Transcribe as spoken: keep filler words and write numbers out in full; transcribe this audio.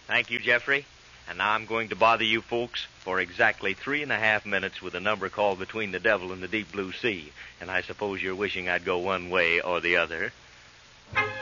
Thank you, Jeffrey. And now I'm going to bother you folks for exactly three and a half minutes with a number called Between the Devil and the Deep Blue Sea. And I suppose you're wishing I'd go one way or the other.